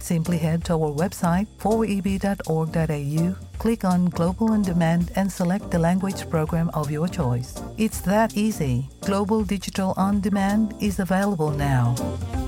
Simply head to our website 4eb.org.au, click on Global On Demand and select the language program of your choice. It's that easy. Global Digital On Demand is available now.